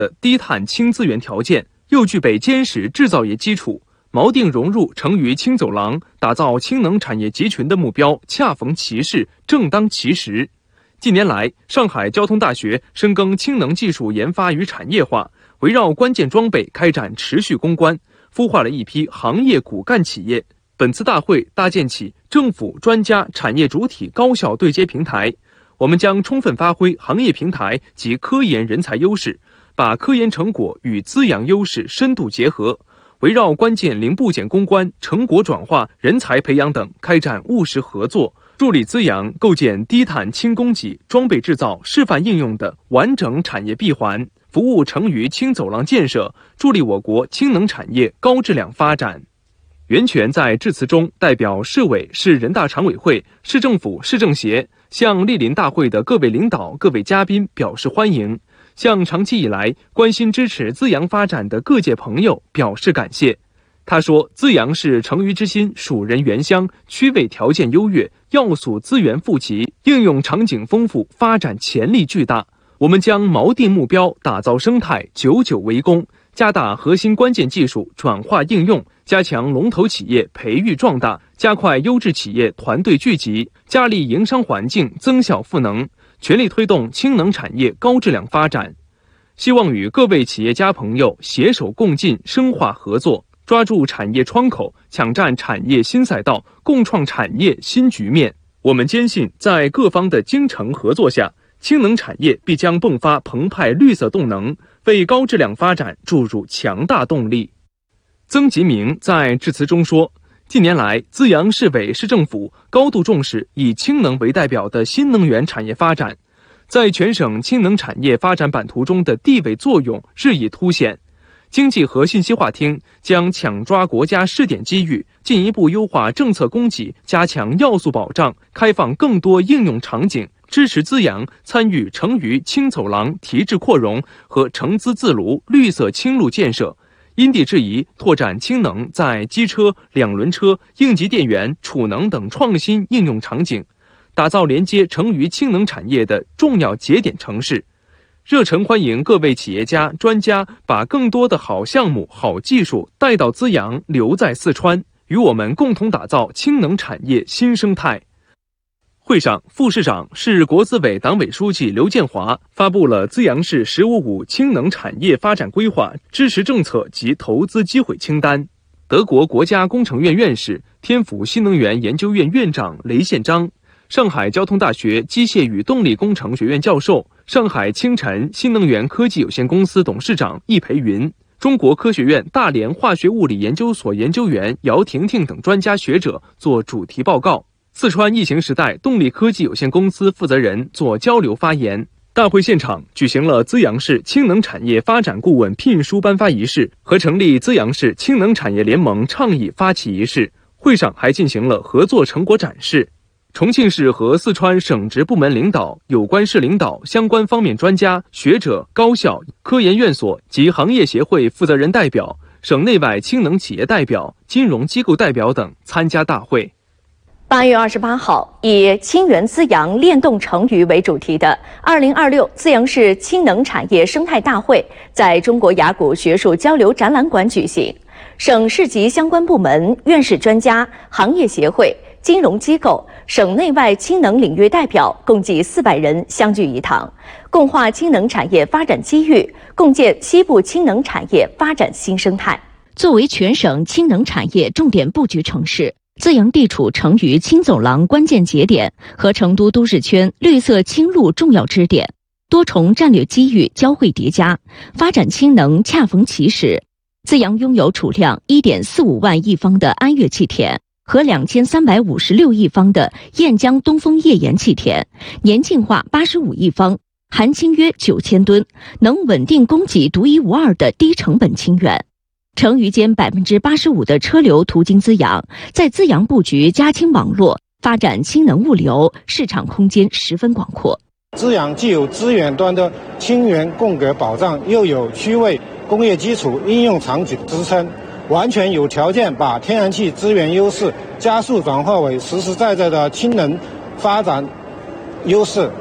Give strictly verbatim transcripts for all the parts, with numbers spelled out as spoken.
的低碳氢资源条件，又具备坚实制造业基础，锚定融入成渝氢走廊，打造氢能产业集群的目标恰逢其时，正当其时。近年来，上海交通大学深耕氢能技术研发与产业化，围绕关键装备开展持续攻关，孵化了一批行业骨干企业。本次大会搭建起政府、专家、产业主体高效对接平台，我们将充分发挥行业平台及科研人才优势，把科研成果与资阳优势深度结合，围绕关键零部件攻关、成果转化、人才培养等开展务实合作，助力资阳构建低碳氢供给、装备制造、示范应用的完整产业闭环，服务成渝氢走廊建设，助力我国氢能产业高质量发展。袁泉在致辞中代表市委、市人大常委会、市政府、市政协向莅临大会的各位领导、各位嘉宾表示欢迎，向长期以来关心支持资阳发展的各界朋友表示感谢。他说，资阳是成渝之心，属人原乡，区位条件优越，要素资源富集，应用场景丰富，发展潜力巨大。我们将锚定目标，打造生态，久久为功，加大核心关键技术转化应用，加强龙头企业培育壮大，加快优质企业团队聚集，加力营商环境增效赋能，全力推动氢能产业高质量发展。希望与各位企业家朋友携手共进，深化合作，抓住产业窗口，抢占产业新赛道，共创产业新局面。我们坚信，在各方的精诚合作下，氢能产业必将迸发澎湃绿色动能，为高质量发展注入强大动力。曾吉明在致辞中说，近年来，资阳市委市政府高度重视以氢能为代表的新能源产业发展，在全省氢能产业发展版图中的地位作用日益凸显。经济和信息化厅将抢抓国家试点机遇，进一步优化政策供给，加强要素保障，开放更多应用场景，支持资阳参与成渝氢走廊提质扩容和成资自炉绿色氢路建设，因地制宜拓展氢能在机车、两轮车、应急电源、储能等创新应用场景，打造连接成渝氢能产业的重要节点城市。热诚欢迎各位企业家、专家把更多的好项目、好技术带到资阳，留在四川，与我们共同打造氢能产业新生态。会上，副市长、市国资委党委书记刘建华发布了资阳市“十五五”氢能产业发展规划支持政策及投资机会清单。德国国家工程院院士、天府新能源研究院院长雷宪章，上海交通大学机械与动力工程学院教授、上海清晨新能源科技有限公司董事长易培云，中国科学院大连化学物理研究所研究员姚婷婷等专家学者做主题报告。四川疫情时代动力科技有限公司负责人做交流发言。大会现场举行了资阳市氢能产业发展顾问聘书颁发仪式和成立资阳市氢能产业联盟倡议发起仪式。会上还进行了合作成果展示。重庆市和四川省直部门领导、有关市领导、相关方面专家、学者、高校、科研院所及行业协会负责人代表、省内外氢能企业代表、金融机构代表等参加大会。 八月二十八号，以“氢源资阳，链动成渝”为主题的二零二六资阳市氢能产业生态大会在中国雅谷学术交流展览馆举行。省市级相关部门、院士专家、行业协会、金融机构、省内外氢能领域代表共计四百人相聚一堂，共话氢能产业发展机遇，共建西部氢能产业发展新生态。 作为全省氢能产业重点布局城市，资阳地处成渝氢走廊关键节点和成都都市圈绿色氢路重要支点，多重战略机遇交汇叠加，发展氢能恰逢其时。资阳拥有储量 一点四五万亿方的安岳气田和两千三百五十六亿方的岘江东风页岩气田，年净化八十五亿方，含氢约九千吨，能稳定供给独一无二的低成本氢源。成渝间 百分之八十五 的车流途经资阳，在资阳布局加氢网络，发展氢能物流，市场空间十分广阔。 资阳既有资源端的氢源供给保障，又有区位工业基础应用场景支撑，完全有条件把天然气资源优势加速转化为实实在在的氢能发展优势。 资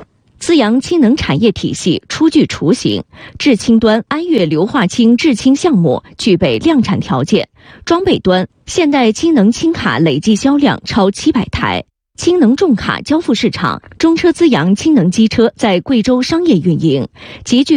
资阳氢能产业体系初具雏形，制氢端安岳硫化氢制氢项目具备量产条件，装备端现代氢能氢卡累计销量超七百台。氢能重卡交付市场，中车资阳氢能机车在贵州商业运营，极具